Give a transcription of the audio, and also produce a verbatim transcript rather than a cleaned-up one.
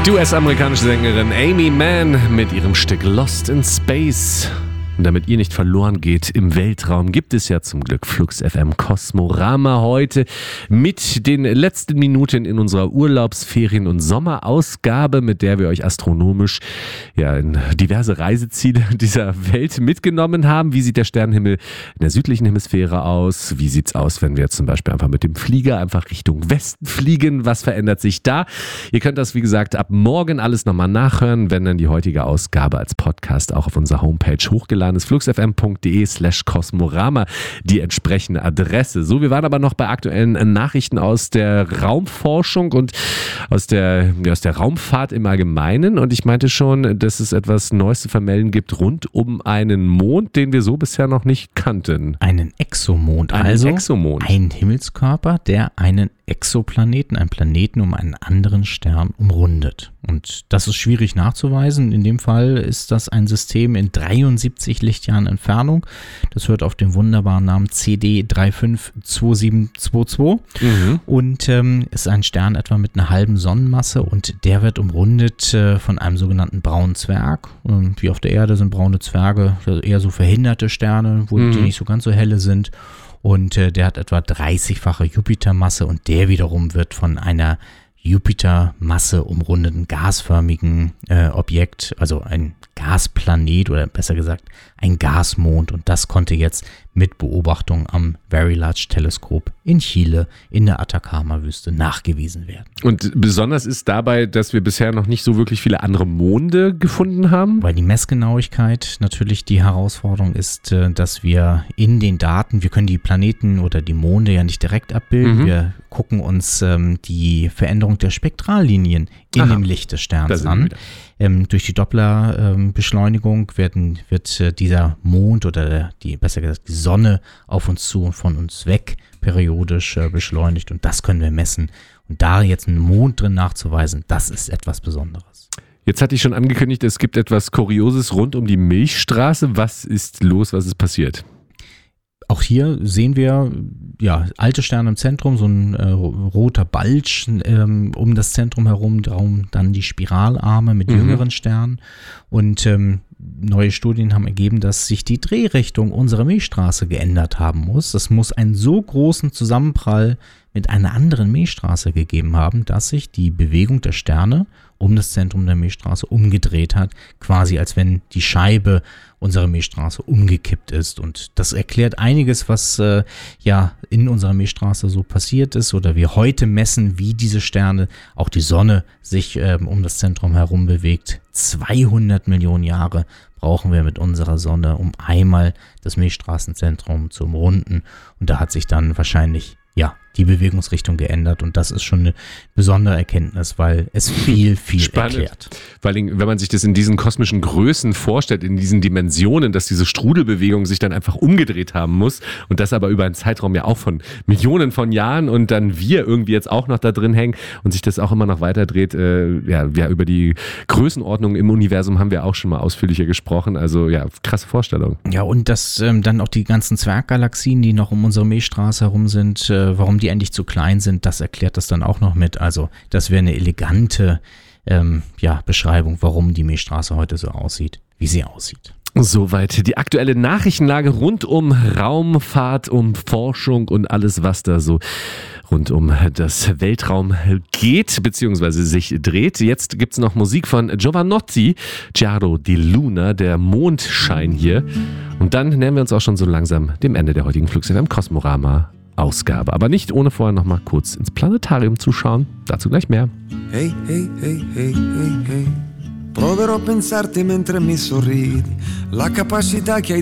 Die U S-amerikanische Sängerin Aimee Mann mit ihrem Stück Lost in Space. Und damit ihr nicht verloren geht im Weltraum, gibt es ja zum Glück Flux F M Kosmorama heute mit den letzten Minuten in unserer Urlaubsferien- und Sommerausgabe, mit der wir euch astronomisch ja, in diverse Reiseziele dieser Welt mitgenommen haben. Wie sieht der Sternenhimmel in der südlichen Hemisphäre aus? Wie sieht es aus, wenn wir jetzt zum Beispiel einfach mit dem Flieger einfach Richtung Westen fliegen? Was verändert sich da? Ihr könnt das, wie gesagt, ab morgen alles nochmal nachhören, wenn dann die heutige Ausgabe als Podcast auch auf unserer Homepage hochgeladen ist, fluxfm.de slash Kosmorama, die entsprechende Adresse. So, wir waren aber noch bei aktuellen Nachrichten aus der Raumforschung und aus der, ja, aus der Raumfahrt im Allgemeinen. Und ich meinte schon, dass es etwas Neues zu vermelden gibt rund um einen Mond, den wir so bisher noch nicht kannten. Einen Exomond, einen also Exomond. Ein Himmelskörper, der einen Exoplaneten, einen Planeten um einen anderen Stern umrundet. Und das ist schwierig nachzuweisen. In dem Fall ist das ein System in dreiundsiebzig Lichtjahren Entfernung. Das hört auf den wunderbaren Namen C D drei fünf zwei sieben zwei zwei Mhm. und ähm, ist ein Stern etwa mit einer halben Sonnenmasse und der wird umrundet äh, von einem sogenannten braunen Zwerg. Und wie auf der Erde sind braune Zwerge also eher so verhinderte Sterne, wo Mhm. die nicht so ganz so helle sind. Und äh, der hat etwa dreißigfache Jupitermasse und der wiederum wird von einer Jupitermasse umrundeten gasförmigen äh, Objekt, also ein Gasplanet oder besser gesagt ein Gasmond. Und das konnte jetzt mit Beobachtung am Very Large Telescope in Chile in der Atacama-Wüste nachgewiesen werden. Und besonders ist dabei, dass wir bisher noch nicht so wirklich viele andere Monde gefunden haben. Weil die Messgenauigkeit natürlich die Herausforderung ist, äh, dass wir in den Daten, wir können die Planeten oder die Monde ja nicht direkt abbilden, Mhm. wir gucken uns ähm, die Veränderung der Spektrallinien in Aha. dem Licht des Da Sterns sind wir an. wieder. Ähm, durch die Doppler-Beschleunigung werden, wird äh, dieser Mond oder der, die, besser gesagt die Sonne auf uns zu und von uns weg periodisch äh, beschleunigt und das können wir messen. Und da jetzt einen Mond drin nachzuweisen, das ist etwas Besonderes. Jetzt hatte ich schon angekündigt, es gibt etwas Kurioses rund um die Milchstraße. Was ist los? Was ist passiert? Auch hier sehen wir ja, alte Sterne im Zentrum, so ein äh, roter Balch ähm, um das Zentrum herum, darum dann die Spiralarme mit Mhm. jüngeren Sternen. Und ähm, neue Studien haben ergeben, dass sich die Drehrichtung unserer Milchstraße geändert haben muss. Es muss einen so großen Zusammenprall mit einer anderen Milchstraße gegeben haben, dass sich die Bewegung der Sterne um das Zentrum der Milchstraße umgedreht hat, quasi als wenn die Scheibe unserer Milchstraße umgekippt ist. Und das erklärt einiges, was äh, ja in unserer Milchstraße so passiert ist oder wir heute messen, wie diese Sterne, auch die Sonne, sich ähm, um das Zentrum herum bewegt. zweihundert Millionen Jahre brauchen wir mit unserer Sonne, um einmal das Milchstraßenzentrum zu umrunden. Und da hat sich dann wahrscheinlich ja die Bewegungsrichtung geändert und das ist schon eine besondere Erkenntnis, weil es viel, viel Spannend. erklärt. Vor allem, wenn man sich das in diesen kosmischen Größen vorstellt, in diesen Dimensionen, dass diese Strudelbewegung sich dann einfach umgedreht haben muss und das aber über einen Zeitraum ja auch von Millionen von Jahren und dann wir irgendwie jetzt auch noch da drin hängen und sich das auch immer noch weiter dreht. Äh, ja, ja, über die Größenordnung im Universum haben wir auch schon mal ausführlicher gesprochen. Also ja, krasse Vorstellung. Ja, und dass ähm, dann auch die ganzen Zwerggalaxien, die noch um unsere Milchstraße herum sind, äh, warum die endlich zu klein sind, das erklärt das dann auch noch mit. Also das wäre eine elegante ähm, ja, Beschreibung, warum die Milchstraße heute so aussieht, wie sie aussieht. Soweit die aktuelle Nachrichtenlage rund um Raumfahrt, um Forschung und alles, was da so rund um das Weltraum geht, beziehungsweise sich dreht. Jetzt gibt's noch Musik von Giovanotti, Chiaro di Luna, der Mondschein hier. Und dann nähern wir uns auch schon so langsam dem Ende der heutigen Flux F M Kosmorama Ausgabe. Aber nicht ohne vorher noch mal kurz ins Planetarium zu schauen. Dazu gleich mehr. Hey, hey, hey, hey, hey, hey. Proverò a pensarti mentre mi sorridi, la capacità che hai